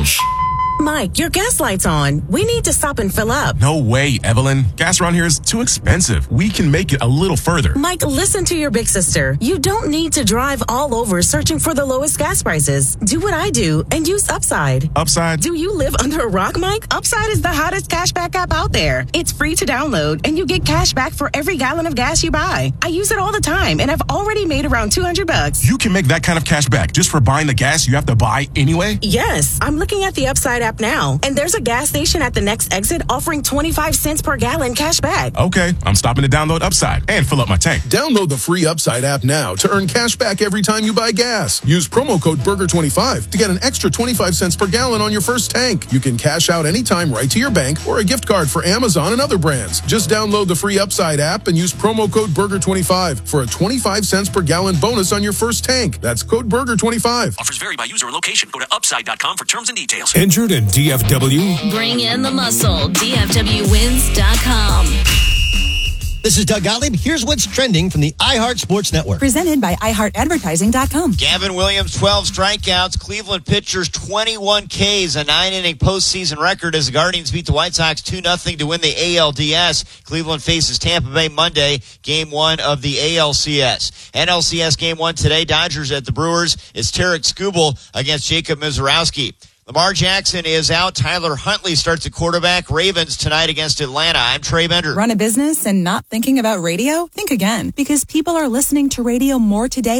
Mike, your gas light's on. We need to stop and fill up. No way, Evelyn. Gas around here is too expensive. We can make it a little further. Mike, listen to your big sister. You don't need to drive all over searching for the lowest gas prices. Do what I do and use Upside. Upside? Do you live under a rock, Mike? Upside is the hottest cashback app out there. It's free to download, and you get cash back for every gallon of gas you buy. I use it all the time, and I've already made around $200. You can make that kind of cash back just for buying the gas you have to buy anyway? Yes, I'm looking at the Upside app now, and there's a gas station at the next exit offering 25 cents per gallon cash back. Okay, I'm stopping to download Upside and fill up my tank. Download the free Upside app now to earn cash back every time you buy gas. Use promo code BURGER25 to get an extra 25 cents per gallon on your first tank. You can cash out anytime right to your bank or a gift card for Amazon and other brands. Just download the free Upside app and use promo code BURGER25 for a 25 cents per gallon bonus on your first tank. That's code BURGER25. Offers vary by user and location. Go to upside.com for terms and details. Injured in DFW? Bring in the muscle. DFWwins.com. This is Doug Gottlieb. Here's what's trending from the iHeart Sports Network. Presented by iHeartAdvertising.com. Gavin Williams, 12 strikeouts. Cleveland pitchers, 21 Ks, a 9-inning postseason record as the Guardians beat the White Sox 2-0 to win the ALDS. Cleveland faces Tampa Bay Monday, Game 1 of the ALCS. NLCS Game 1 today, Dodgers at the Brewers. It's Tarek Skubal against Jacob Mizorowski. Lamar Jackson is out. Tyler Huntley starts at quarterback. Ravens tonight against Atlanta. I'm Trey Bender. Run a business and not thinking about radio? Think again, because people are listening to radio more today